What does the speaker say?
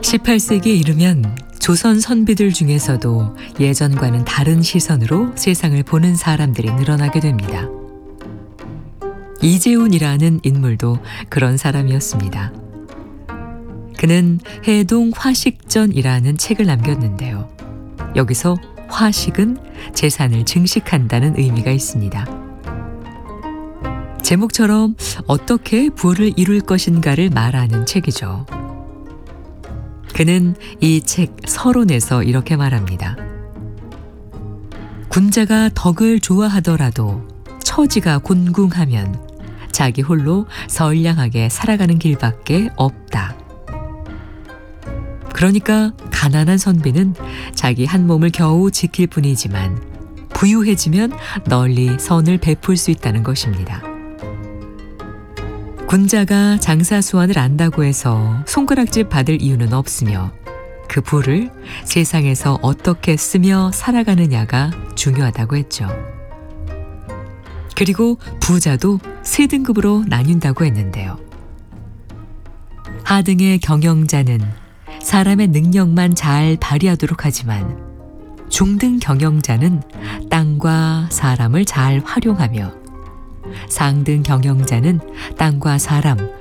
18세기에 이르면 조선 선비들 중에서도 예전과는 다른 시선으로 세상을 보는 사람들이 늘어나게 됩니다. 이재훈이라는 인물도 그런 사람이었습니다. 그는 해동 화식전이라는 책을 남겼는데요. 여기서 화식은 재산을 증식한다는 의미가 있습니다. 제목처럼 어떻게 부를 이룰 것인가를 말하는 책이죠. 그는 이 책 서론에서 이렇게 말합니다. 군자가 덕을 좋아하더라도 처지가 곤궁하면 자기 홀로 선량하게 살아가는 길밖에 없다. 그러니까 가난한 선비는 자기 한 몸을 겨우 지킬 뿐이지만 부유해지면 널리 선을 베풀 수 있다는 것입니다. 군자가 장사수완을 안다고 해서 손가락질 받을 이유는 없으며 그 부를 세상에서 어떻게 쓰며 살아가느냐가 중요하다고 했죠. 그리고 부자도 세 등급으로 나뉜다고 했는데요. 하등의 경영자는 사람의 능력만 잘 발휘하도록 하지만 중등 경영자는 땅과 사람을 잘 활용하며 상등 경영자는 땅과 사람